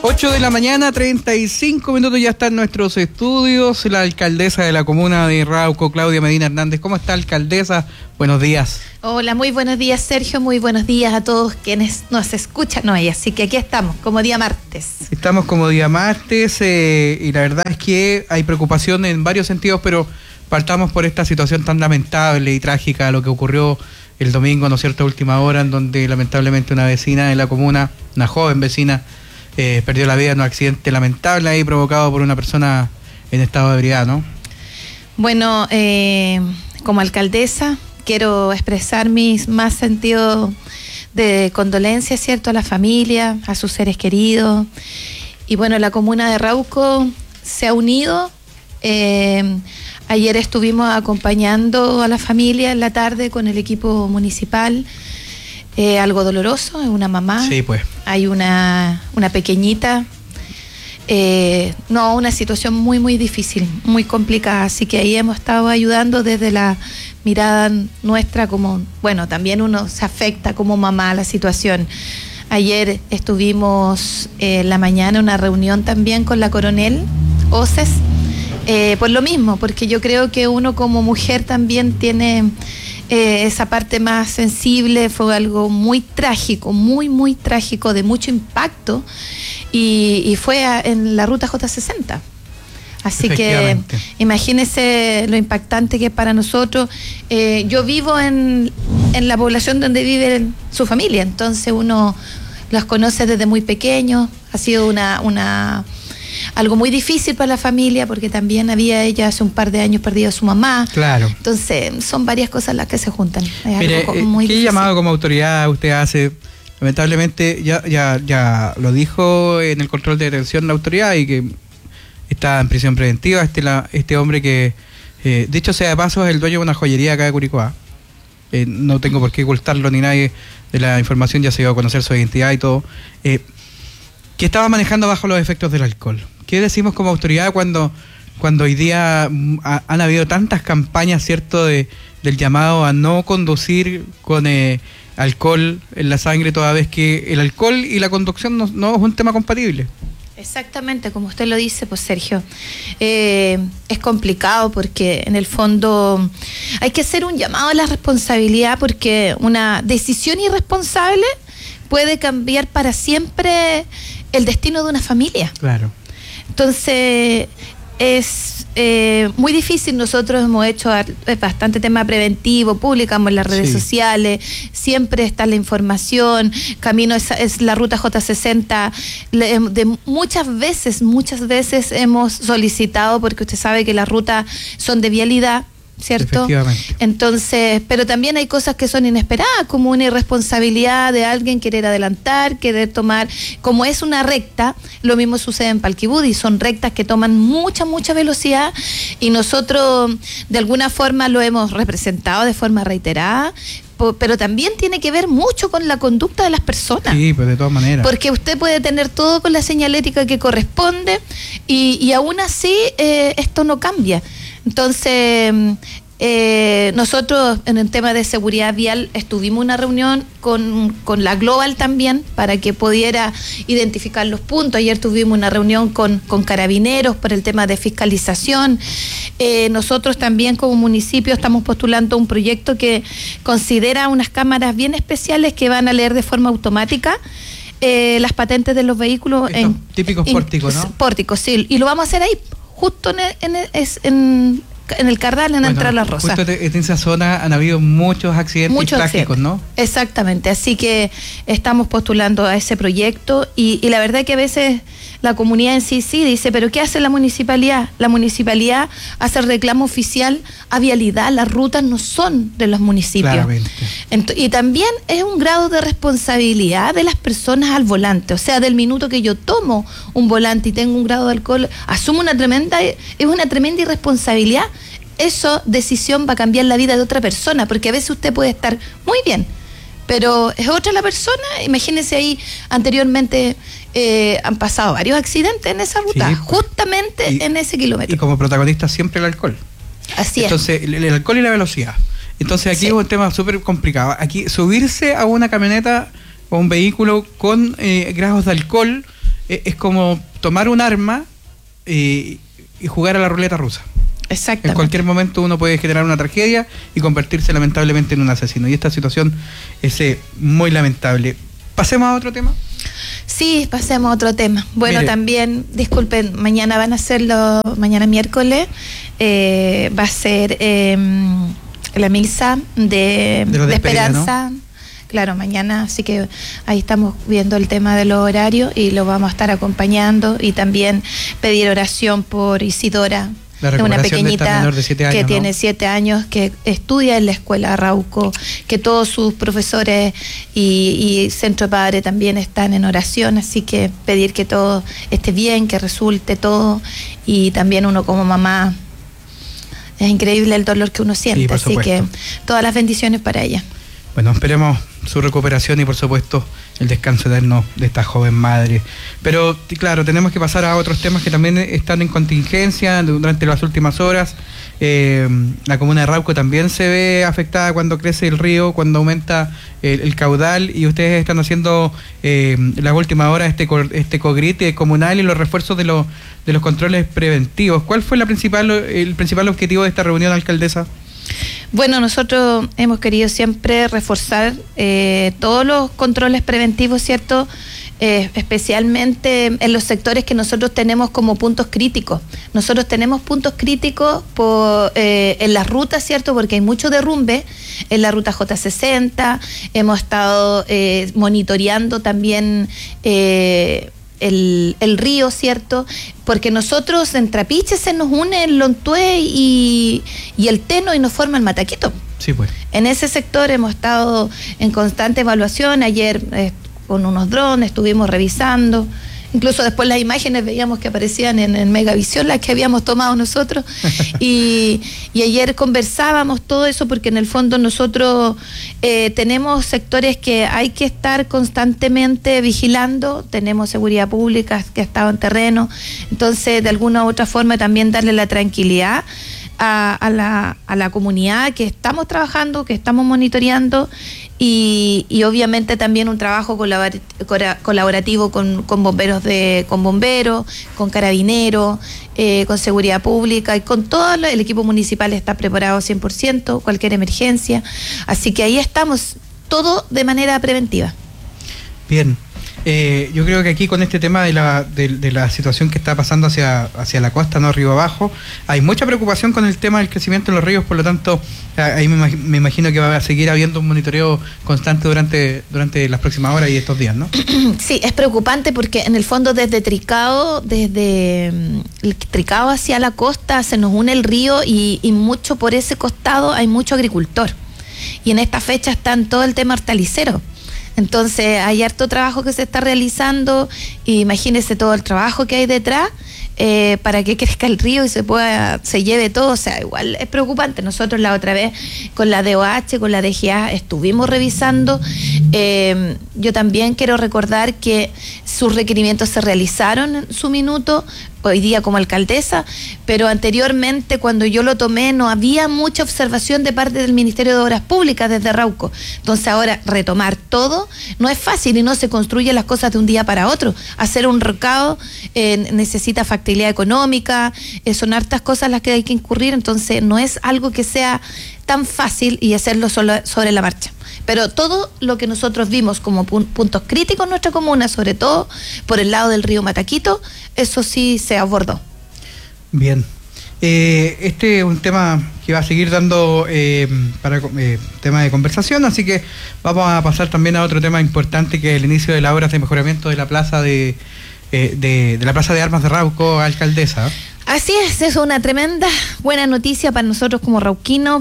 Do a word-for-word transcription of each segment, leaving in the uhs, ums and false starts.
ocho de la mañana, treinta y cinco minutos, ya está en nuestros estudios la alcaldesa de la comuna de Rauco, Claudia Medina Hernández. ¿Cómo está, alcaldesa? Buenos días. Hola, muy buenos días, Sergio. Muy buenos días a todos quienes nos escuchan hoy. Así que aquí estamos, como día martes. Estamos como día martes eh, y la verdad es que hay preocupación en varios sentidos, pero partamos por esta situación tan lamentable y trágica, lo que ocurrió el domingo, ¿no es cierto?, a última hora, en donde lamentablemente una vecina de la comuna, una joven vecina, Eh, perdió la vida en un accidente lamentable ahí provocado por una persona en estado de ebriedad, ¿no? Bueno, eh, como alcaldesa quiero expresar mis más sentidos de condolencia, ¿cierto?, a la familia, a sus seres queridos. Y bueno, la comuna de Rauco se ha unido. Eh, ayer estuvimos acompañando a la familia en la tarde con el equipo municipal. Eh, algo doloroso, es una mamá. Sí, pues. Hay una, una pequeñita. Eh, no, una situación muy, muy difícil, muy complicada. Así que ahí hemos estado ayudando desde la mirada nuestra, como, bueno, también uno se afecta como mamá a la situación. Ayer estuvimos eh, en la mañana en una reunión también con la coronel Oces, eh, por lo mismo, porque yo creo que uno como mujer también tiene Eh, esa parte más sensible. Fue algo muy trágico, muy, muy trágico, de mucho impacto, y, y fue a, en la ruta J sesenta. Así que imagínese lo impactante que es para nosotros. Eh, yo vivo en, en la población donde vive su familia, entonces uno los conoce desde muy pequeños. Ha sido una... una algo muy difícil para la familia, porque también había ella hace un par de años perdido a su mamá. Claro. Entonces, son varias cosas las que se juntan. Es Mire, algo muy ¿qué difícil. llamado como autoridad usted hace? Lamentablemente, ya, ya, ya lo dijo en el control de detención la autoridad, y que está en prisión preventiva este, la, este hombre que, eh, dicho sea de paso, es el dueño de una joyería acá de Curicó. Eh, no tengo por qué ocultarlo ni nadie de la información, ya se dio a conocer su identidad y todo. Eh, que estaba manejando bajo los efectos del alcohol. ¿Qué decimos como autoridad cuando, cuando hoy día ha, han habido tantas campañas, cierto, de, del llamado a no conducir con eh, alcohol en la sangre, toda vez que el alcohol y la conducción no, no es un tema compatible? Exactamente, como usted lo dice, pues Sergio, eh, es complicado, porque en el fondo hay que hacer un llamado a la responsabilidad, porque una decisión irresponsable puede cambiar para siempre el destino de una familia. Claro. Entonces, es eh, muy difícil. Nosotros hemos hecho bastante tema preventivo, publicamos en las redes sí. sociales, siempre está la información. Camino es, es la ruta J sesenta. De muchas veces, muchas veces hemos solicitado, porque usted sabe que las rutas son de vialidad, ¿cierto? Efectivamente. Entonces, pero también hay cosas que son inesperadas, como una irresponsabilidad de alguien querer adelantar, querer tomar, como es una recta. Lo mismo sucede en Palquibudi, son rectas que toman mucha, mucha velocidad, y nosotros de alguna forma lo hemos representado de forma reiterada, pero también tiene que ver mucho con la conducta de las personas. Sí, pues de todas maneras. Porque usted puede tener todo con la señalética que corresponde, y, y aún así eh, esto no cambia. Entonces, eh, nosotros en el tema de seguridad vial estuvimos en una reunión con, con la Global también, para que pudiera identificar los puntos. Ayer tuvimos una reunión con, con carabineros por el tema de fiscalización. Eh, nosotros también como municipio estamos postulando un proyecto que considera unas cámaras bien especiales que van a leer de forma automática eh, las patentes de los vehículos. Estos en típicos en, pórticos, ¿no? Pórticos, sí, y lo vamos a hacer ahí, justo en el, en el, en, en el Cardal, en la bueno, entrada a La Rosa. Justo en esa zona han habido muchos accidentes muchos trágicos, accidentes. ¿No? Exactamente, así que estamos postulando a ese proyecto, y, y la verdad que a veces la comunidad en sí sí dice, pero ¿qué hace la municipalidad? La municipalidad hace el reclamo oficial a vialidad. Las rutas no son de los municipios. Claramente. Ent- y también es un grado de responsabilidad de las personas al volante. O sea, del minuto que yo tomo un volante y tengo un grado de alcohol, asumo una tremenda, es una tremenda irresponsabilidad. Eso, decisión, va a cambiar la vida de otra persona, porque a veces usted puede estar muy bien, pero es otra la persona. Imagínense, ahí anteriormente eh, han pasado varios accidentes en esa ruta, sí, justamente y, en ese kilómetro. Y como protagonista siempre el alcohol. Así Entonces, es. el, el alcohol y la velocidad. Entonces aquí sí. es un tema súper complicado. Aquí subirse a una camioneta o un vehículo con eh, grados de alcohol es, es como tomar un arma y, y jugar a la ruleta rusa. Exactamente. En cualquier momento uno puede generar una tragedia y convertirse lamentablemente en un asesino. Y esta situación es eh, muy lamentable. ¿Pasemos a otro tema? Sí, pasemos a otro tema. Bueno, Mire. también, disculpen, mañana van a ser los, mañana miércoles, eh, va a ser eh, la misa de, de, de despedida, Esperanza. ¿No? Claro, mañana, así que ahí estamos viendo el tema de los horarios y lo vamos a estar acompañando y también pedir oración por Isidora. La de una recuperación pequeñita de esta menor de siete años, que ¿no? tiene siete años, que estudia en la escuela Rauco, que todos sus profesores y, y Centro Padre también están en oración, así que pedir que todo esté bien, que resulte todo, y también uno como mamá, es increíble el dolor que uno siente, Sí, por así supuesto. que todas las bendiciones para ella. Bueno, esperemos su recuperación y por supuesto el descanso eterno de esta joven madre. Pero claro, tenemos que pasar a otros temas que también están en contingencia durante las últimas horas. Eh, la comuna de Rauco también se ve afectada cuando crece el río, cuando aumenta el, el caudal, y ustedes están haciendo eh, las últimas horas este este COGRIT comunal y los refuerzos de los de los controles preventivos. ¿Cuál fue la principal el principal objetivo de esta reunión, alcaldesa? Bueno, nosotros hemos querido siempre reforzar eh, todos los controles preventivos, ¿cierto? Eh, especialmente en los sectores que nosotros tenemos como puntos críticos. Nosotros tenemos puntos críticos por, eh, en las rutas, ¿cierto? Porque hay mucho derrumbe en la ruta J sesenta. Hemos estado eh, monitoreando también eh, El, el río, ¿cierto? Porque nosotros en Trapiche se nos une el Lontué y, y el Teno y nos forma el Mataquito. Sí, pues. En ese sector hemos estado en constante evaluación. Ayer eh, con unos drones estuvimos revisando. Incluso después las imágenes veíamos que aparecían en, en Megavisión, las que habíamos tomado nosotros. y, y ayer conversábamos todo eso porque en el fondo nosotros eh, tenemos sectores que hay que estar constantemente vigilando. Tenemos seguridad pública que ha estado en terreno. Entonces, de alguna u otra forma, también darle la tranquilidad a, a, la, a la comunidad que estamos trabajando, que estamos monitoreando. Y, y obviamente también un trabajo colabor, colaborativo con, con bomberos de, con bomberos, con carabineros, eh, con seguridad pública y con todo el equipo municipal está preparado cien por ciento, cualquier emergencia. Así que ahí estamos, todo de manera preventiva. Bien. Eh, yo creo que aquí con este tema de la, de, de la situación que está pasando hacia, hacia la costa, no río abajo, hay mucha preocupación con el tema del crecimiento de los ríos, por lo tanto, ahí me, me imagino que va a seguir habiendo un monitoreo constante durante, durante las próximas horas y estos días, ¿no? Sí, es preocupante porque en el fondo desde Tricao, desde el Tricao hacia la costa se nos une el río y, y mucho por ese costado hay mucho agricultor. Y en esta fecha están todo el tema hortalicero. Entonces hay harto trabajo que se está realizando y imagínese todo el trabajo que hay detrás eh, para que crezca el río y se pueda, se lleve todo. O sea, igual es preocupante. Nosotros la otra vez con la D O H, con la D G A estuvimos revisando. Eh, yo también quiero recordar que sus requerimientos se realizaron en su minuto, hoy día como alcaldesa, pero anteriormente cuando yo lo tomé no había mucha observación de parte del Ministerio de Obras Públicas desde Rauco. Entonces ahora retomar todo no es fácil y no se construyen las cosas de un día para otro. Hacer un recado eh, necesita factibilidad económica, eh, son hartas cosas las que hay que incurrir, entonces no es algo que sea tan fácil y hacerlo solo sobre la marcha. Pero todo lo que nosotros vimos como pun- puntos críticos en nuestra comuna, sobre todo por el lado del río Mataquito, eso sí se abordó. Bien. Eh, este es un tema que va a seguir dando eh, para eh, tema de conversación, así que vamos a pasar también a otro tema importante, que es el inicio de las obras de mejoramiento de la plaza de, eh, de, de la plaza de armas de Rauco, alcaldesa. Así es, es una tremenda buena noticia para nosotros como rauquinos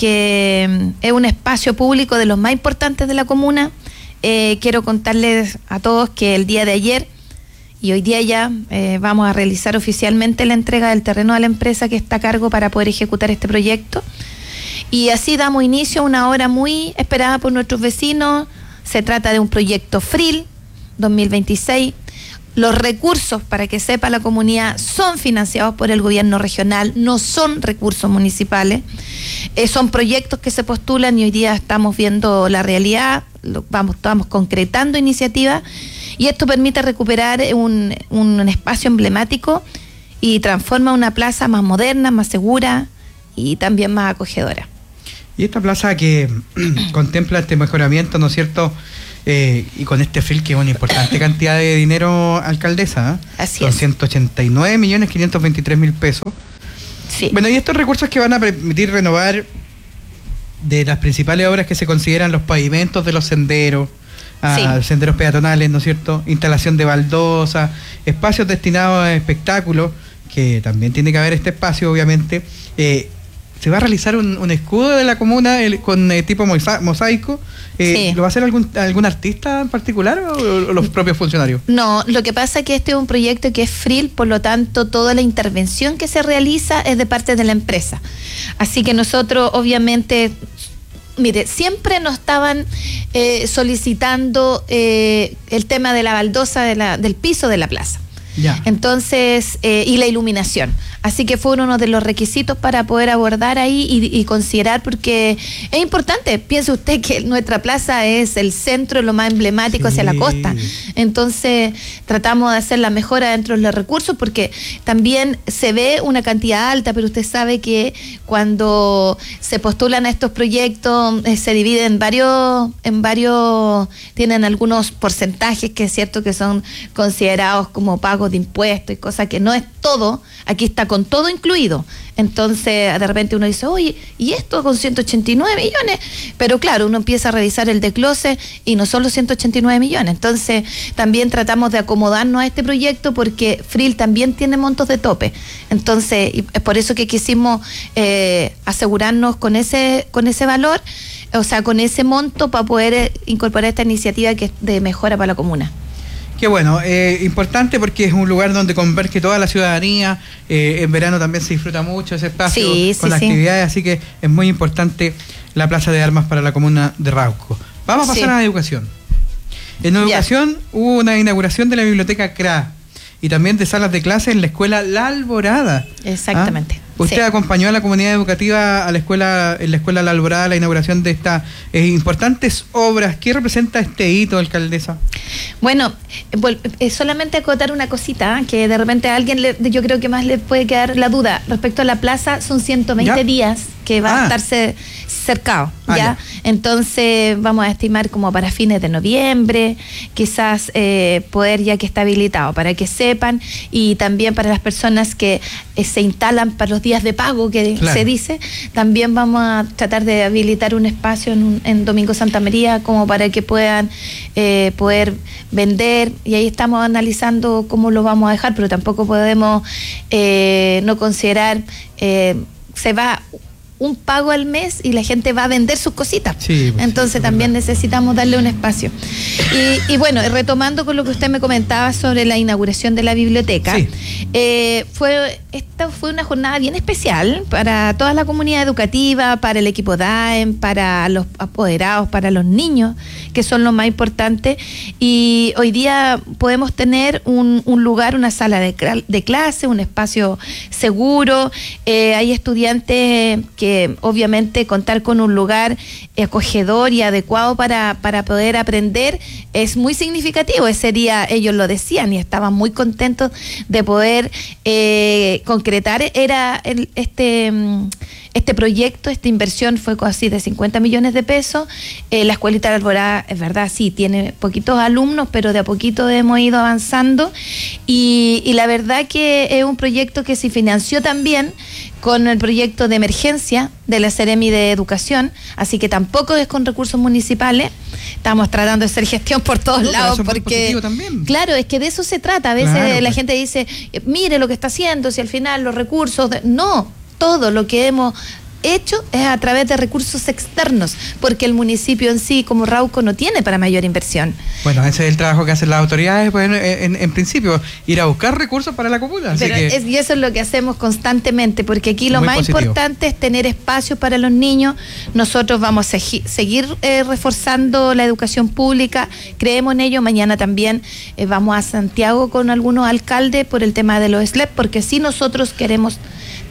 porque es un espacio público de los más importantes de la comuna. Eh, quiero contarles a todos que el día de ayer y hoy día ya eh, vamos a realizar oficialmente la entrega del terreno a la empresa que está a cargo para poder ejecutar este proyecto. Y así damos inicio a una obra muy esperada por nuestros vecinos. Se trata de un proyecto F R I L dos mil veintiséis. Los recursos, para que sepa la comunidad, son financiados por el gobierno regional, no son recursos municipales. Eh, son proyectos que se postulan y hoy día estamos viendo la realidad, lo, vamos, estamos concretando iniciativas Y esto permite recuperar un, un espacio emblemático y transforma una plaza más moderna, más segura y también más acogedora. Y esta plaza que contempla este mejoramiento, ¿no es cierto?, Eh, y con este F R I L, que es una importante cantidad de dinero, alcaldesa, ¿eh? Así son es. ciento ochenta y nueve millones quinientos veintitrés mil pesos. Sí. Bueno, y estos recursos que van a permitir renovar de las principales obras que se consideran los pavimentos de los senderos, a Sí. senderos peatonales, ¿no es cierto?, instalación de baldosas, espacios destinados a espectáculos, que también tiene que haber este espacio, obviamente. Eh, se va a realizar un, un escudo de la comuna el, con eh, tipo mosa- mosaico. Eh, Sí. ¿Lo va a hacer algún, algún artista en particular o, o los propios funcionarios? No, lo que pasa es que este es un proyecto que es F R I L, por lo tanto toda la intervención que se realiza es de parte de la empresa. Así que nosotros obviamente, mire, siempre nos estaban eh, solicitando eh, el tema de la baldosa de la, del piso de la plaza. Ya. Entonces, eh, y la iluminación. Así que fue uno de los requisitos para poder abordar ahí y, y considerar, porque es importante. Piense usted que nuestra plaza es el centro, lo más emblemático, sí, hacia la costa. Entonces, tratamos de hacer la mejora dentro de los recursos, porque también se ve una cantidad alta, pero usted sabe que cuando se postulan a estos proyectos, eh, se dividen en varios, en varios, tienen algunos porcentajes que es cierto que son considerados como pagos de impuestos y cosas que no es todo. Aquí está con todo incluido. Entonces, de repente uno dice, oye, ¿y esto con ciento ochenta y nueve millones? Pero claro, uno empieza a revisar el desglose y no son los ciento ochenta y nueve millones. Entonces, también tratamos de acomodarnos a este proyecto porque F R I L también tiene montos de tope. Entonces, y es por eso que quisimos eh, asegurarnos con ese, con ese valor, o sea, con ese monto para poder eh, incorporar esta iniciativa que es de mejora para la comuna. Qué bueno, eh, importante porque es un lugar donde converge toda la ciudadanía. Eh, en verano también se disfruta mucho ese espacio, sí, con sí, las sí. actividades, así que es muy importante la Plaza de Armas para la comuna de Rauco. Vamos a pasar Sí. a la educación. En educación ya. hubo una inauguración de la biblioteca C R A y también de salas de clase en la escuela La Alborada. Exactamente. ¿Ah? Usted sí. acompañó a la comunidad educativa a la escuela, en la escuela La Alborada, la inauguración de estas eh, importantes obras. ¿Qué representa este hito, alcaldesa? Bueno, eh, solamente acotar una cosita, ¿eh? que de repente a alguien le, yo creo que más le puede quedar la duda. Respecto a la plaza, son ciento veinte ¿Ya? días que va ah. a estarse cercado, ¿ya? Ah, ¿ya? Entonces vamos a estimar como para fines de noviembre, quizás eh, poder ya que está habilitado, para que sepan, y también para las personas que eh, se instalan para los días de pago, que claro. se dice, también vamos a tratar de habilitar un espacio en, un, en Domingo Santa María como para que puedan eh, poder vender, y ahí estamos analizando cómo lo vamos a dejar, pero tampoco podemos eh, no considerar, eh, se va un pago al mes y la gente va a vender sus cositas. Sí, pues entonces sí, también verdad. necesitamos darle un espacio. Y, y bueno, retomando con lo que usted me comentaba sobre la inauguración de la biblioteca, sí. eh, fue esta fue una jornada bien especial para toda la comunidad educativa, para el equipo D A E M, para los apoderados, para los niños, que son lo más importante. Y hoy día podemos tener un, un lugar, una sala de, de clase, un espacio seguro. Eh, hay estudiantes que que obviamente contar con un lugar acogedor y adecuado para, para poder aprender es muy significativo. Ese día ellos lo decían y estaban muy contentos de poder eh, concretar era el, este, este proyecto, esta inversión fue casi de cincuenta millones de pesos. Eh, la escuelita de Alborada, es verdad, sí, tiene poquitos alumnos, pero de a poquito hemos ido avanzando y, y la verdad que es un proyecto que se financió también con el proyecto de emergencia de la Seremi de Educación, así que tampoco es con recursos municipales. Estamos tratando de hacer gestión por todos no, lados, porque claro, es que de eso se trata. A veces claro, la pues. gente dice, mire lo que está haciendo, si al final los recursos, de... no, todo lo que hemos hecho es a través de recursos externos, porque el municipio en sí, como Rauco, no tiene para mayor inversión. Bueno, ese es el trabajo que hacen las autoridades, pues en, en, en principio, ir a buscar recursos para la comuna. Así Pero que... es, y eso es lo que hacemos constantemente, porque aquí lo más positivo. importante es tener espacios para los niños. Nosotros vamos a segi- seguir eh, reforzando la educación pública, creemos en ello. Mañana también eh, vamos a Santiago con algunos alcaldes por el tema de los S L E P, porque sí nosotros queremos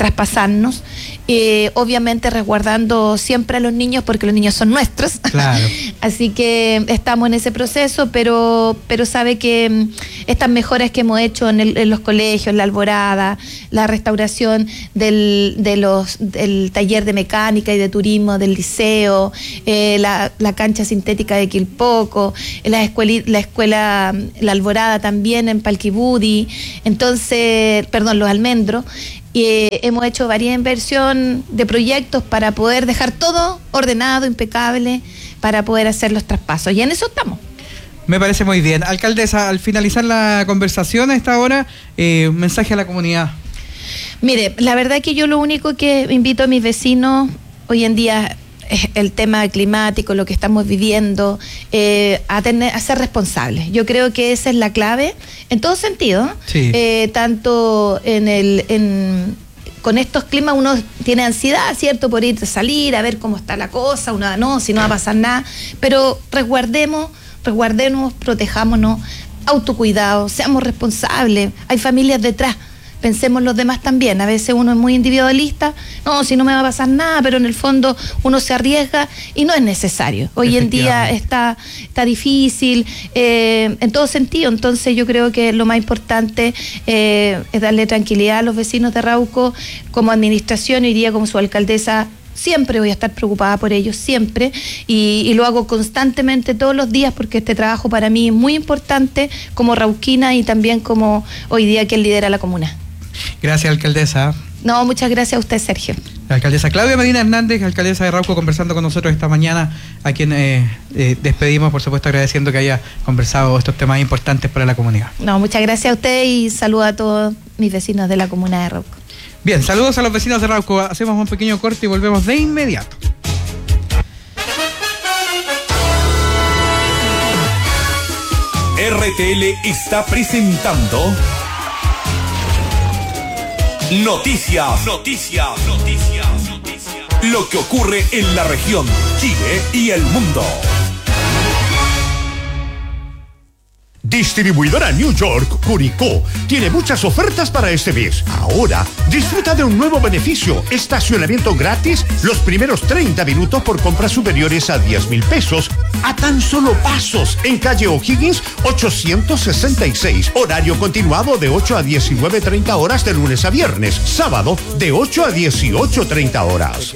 traspasarnos, eh, obviamente resguardando siempre a los niños porque los niños son nuestros. Claro. Así que estamos en ese proceso, pero, pero sabe que mm, estas mejoras que hemos hecho en, el, en los colegios, la alborada, la restauración del, de los, del taller de mecánica y de turismo del liceo, eh, la, la cancha sintética de Quilpoco, la escuela, la escuela, la alborada también en Palquibudi, entonces, perdón, los almendros. Y eh, hemos hecho varias inversión de proyectos para poder dejar todo ordenado, impecable, para poder hacer los traspasos. Y en eso estamos. Me parece muy bien. Alcaldesa, al finalizar la conversación a esta hora, eh, un mensaje a la comunidad. Mire, la verdad que yo lo único que invito a mis vecinos hoy en día es el tema climático, lo que estamos viviendo, eh, a, tener, a ser responsables. Yo creo que esa es la clave en todo sentido, sí. eh, tanto en el... En, con estos climas uno tiene ansiedad, ¿cierto? Por ir a salir, a ver cómo está la cosa, uno no, si no va a pasar nada, pero resguardemos, resguardemos, protejámonos, autocuidado, seamos responsables, hay familias detrás. Pensemos los demás también, a veces uno es muy individualista, no, si no me va a pasar nada, pero en el fondo uno se arriesga y no es necesario. Hoy en día está, está difícil, eh, en todo sentido, entonces yo creo que lo más importante eh, es darle tranquilidad a los vecinos de Rauco. Como administración, hoy día como su alcaldesa, siempre voy a estar preocupada por ellos, siempre, y, y lo hago constantemente todos los días porque este trabajo para mí es muy importante como rauquina y también como hoy día quien lidera la comuna. Gracias, alcaldesa. No, muchas gracias a usted, Sergio. La alcaldesa Claudia Medina Hernández, alcaldesa de Rauco, conversando con nosotros esta mañana, a quien eh, eh, despedimos, por supuesto, agradeciendo que haya conversado estos temas importantes para la comunidad. No, muchas gracias a usted y saludo a todos mis vecinos de la comuna de Rauco. Bien, saludos a los vecinos de Rauco. Hacemos un pequeño corte y volvemos de inmediato. R T L está presentando Noticias, Noticias, Noticias, Noticias. Lo que ocurre en la región, Chile y el mundo. Distribuidora New York, Curicó, tiene muchas ofertas para este mes. Ahora, disfruta de un nuevo beneficio, estacionamiento gratis los primeros treinta minutos por compras superiores a diez mil pesos, a tan solo pasos, en calle O'Higgins ochocientos sesenta y seis, horario continuado de ocho a diecinueve treinta horas de lunes a viernes, sábado de ocho a dieciocho treinta horas.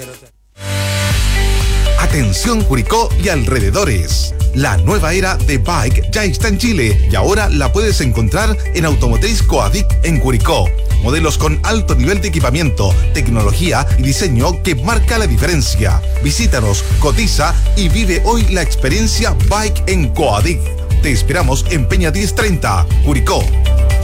Atención Curicó y alrededores. La nueva era de Bike ya está en Chile y ahora la puedes encontrar en Automotriz Coadic en Curicó. Modelos con alto nivel de equipamiento, tecnología y diseño que marca la diferencia. Visítanos, cotiza y vive hoy la experiencia Bike en Coadic. Te esperamos en Peña diez treinta, Curicó.